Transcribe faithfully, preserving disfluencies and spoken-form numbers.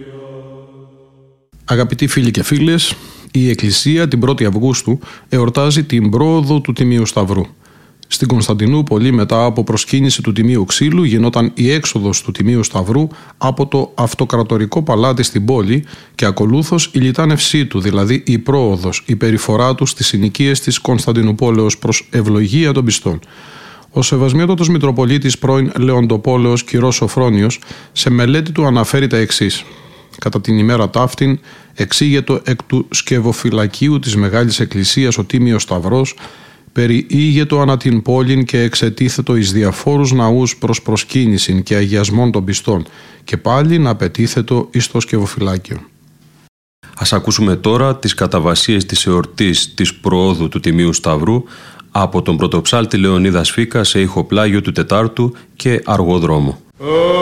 Αγαπητοί φίλοι και φίλες, η Εκκλησία την πρώτη Αυγούστου εορτάζει την πρόοδο του Τιμίου Σταυρού. Στην Κωνσταντινούπολη, μετά από προσκύνηση του Τιμίου Ξύλου, γινόταν η έξοδος του Τιμίου Σταυρού από το αυτοκρατορικό παλάτι στην πόλη και ακολούθως η λιτάνευσή του, δηλαδή η πρόοδος, η περιφορά του στις συνοικίες της Κωνσταντινουπόλεως προς ευλογία των πιστών. Ο Σεβασμιότατος Μητροπολίτης πρώην Λεοντοπόλεως κ. Σοφρόνιος σε μελέτη του αναφέρει τα εξής. Κατά την ημέρα ταύτην εξήγετο εκ του σκευοφυλακίου της Μεγάλης Εκκλησίας ο Τίμιος Σταυρός, περιήγετο ανά την πόλην και εξετίθετο εις διαφόρους ναούς προς προσκύνησιν και αγιασμών των πιστών και πάλι να απαιτήθετο εις το σκευοφυλάκιο. Ας ακούσουμε τώρα τις καταβασίες της εορτής της προόδου του Τιμίου Σταυρού από τον πρωτοψάλτη Λεωνίδα Σφίκα σε ηχοπλάγιο του Τετάρτου και Αργοδρόμο.